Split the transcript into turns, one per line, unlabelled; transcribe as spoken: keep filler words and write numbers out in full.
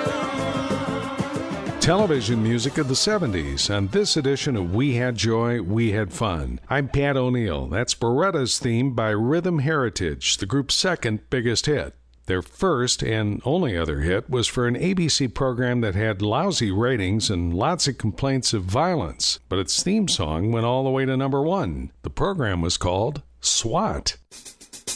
Television music of the seventies on this edition of We Had Joy, We Had Fun. I'm Pat O'Neill. That's Beretta's theme by Rhythm Heritage, the group's second biggest hit. Their first and only other hit was for an A B C program that had lousy ratings and lots of complaints of violence, but its theme song went all the way to number one. The program was called SWAT.